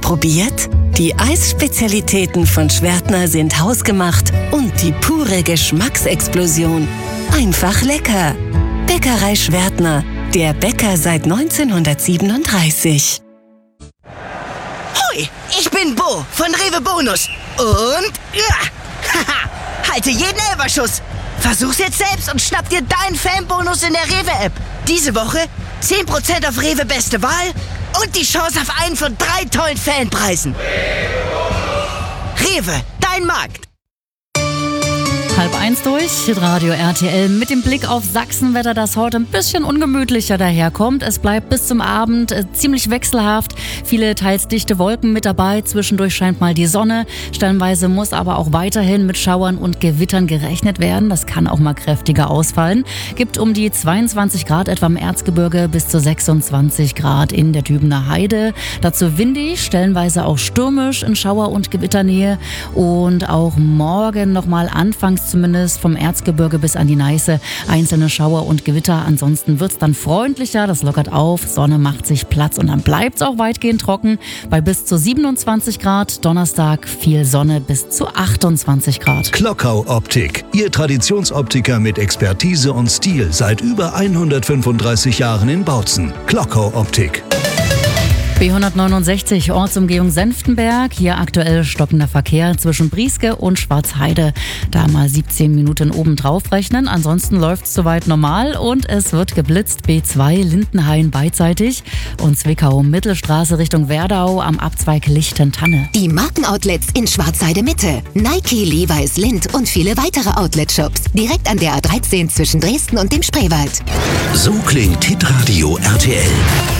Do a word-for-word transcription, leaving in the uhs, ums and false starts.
probiert? Die Eisspezialitäten von Schwertner sind hausgemacht und die pure Geschmacksexplosion. Einfach lecker. Bäckerei Schwertner, der Bäcker seit neunzehnhundertsiebenunddreißig. Hoi, ich bin Bo von Rewe Bonus. Und ja, haha, halte jeden Elferschuss. Versuch's jetzt selbst und schnapp dir deinen Fanbonus in der Rewe-App. Diese Woche zehn Prozent auf Rewe Beste Wahl und die Chance auf einen von drei tollen Fanpreisen. Rewe, dein Markt. Halb eins durch, Radio R T L mit dem Blick auf Sachsenwetter, das heute ein bisschen ungemütlicher daherkommt. Es bleibt bis zum Abend äh, ziemlich wechselhaft, viele teils dichte Wolken mit dabei, zwischendurch scheint mal die Sonne. Stellenweise muss aber auch weiterhin mit Schauern und Gewittern gerechnet werden, das kann auch mal kräftiger ausfallen. Gibt um die zweiundzwanzig Grad etwa im Erzgebirge bis zu sechsundzwanzig Grad in der Dübener Heide. Dazu windig, stellenweise auch stürmisch in Schauer- und Gewitternähe und auch morgen nochmal anfangs zumindest vom Erzgebirge bis an die Neiße einzelne Schauer und Gewitter. Ansonsten wird's dann freundlicher, das lockert auf, Sonne macht sich Platz und dann bleibt's auch weitgehend trocken bei bis zu siebenundzwanzig Grad. Donnerstag viel Sonne bis zu achtundzwanzig Grad. Klockau Optik, Ihr Traditionsoptiker mit Expertise und Stil seit über hundertfünfunddreißig Jahren in Bautzen. Klockau Optik. B hundertneunundsechzig, Ortsumgehung Senftenberg. Hier aktuell stockender Verkehr zwischen Brieske und Schwarzheide. Da mal siebzehn Minuten obendrauf rechnen. Ansonsten läuft's soweit normal und es wird geblitzt. B zwei Lindenhain beidseitig und Zwickau Mittelstraße Richtung Werdau am Abzweig Lichtentanne. Die Markenoutlets in Schwarzheide Mitte. Nike, Levi's, Lindt und viele weitere Outlet-Shops. Direkt an der A dreizehn zwischen Dresden und dem Spreewald. So klingt Hitradio R T L.